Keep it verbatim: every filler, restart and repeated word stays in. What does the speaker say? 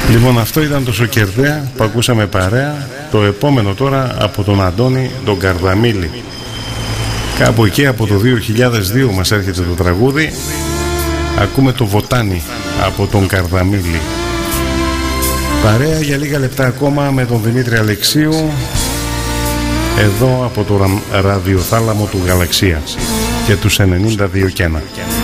Λοιπόν, αυτό ήταν το Σοκερδέα που ακούσαμε παρέα. Το επόμενο τώρα από τον Αντώνη τον Καρδαμίλη. Κάπου εκεί από το δύο χιλιάδες δύο μας έρχεται το τραγούδι. Ακούμε το Βοτάνι από τον Καρδαμίλη. Παρέα για λίγα λεπτά ακόμα με τον Δημήτρη Αλεξίου, εδώ από το ραδιοθάλαμο του Γαλαξία και τους ενενήντα δύο και ένα.